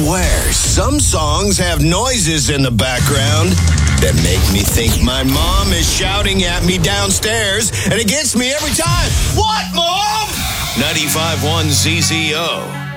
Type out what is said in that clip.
swear, some songs have noises in the background that make me think my mom is shouting at me downstairs, and it gets me every time. What, Mom? 95.1 ZZO.